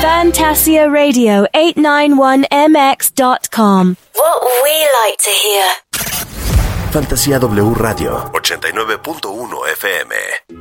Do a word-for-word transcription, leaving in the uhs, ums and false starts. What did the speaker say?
Fantasia Radio eight ninety-one M X dot com. What we like to hear. Fantasía W Radio ochenta y nueve punto uno F M.